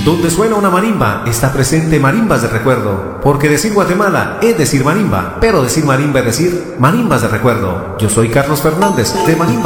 Donde suena una marimba, está presente marimbas de recuerdo. Porque decir Guatemala es decir marimba, pero decir marimba es decir marimbas de recuerdo. Yo soy Carlos Fernández, de Marimba.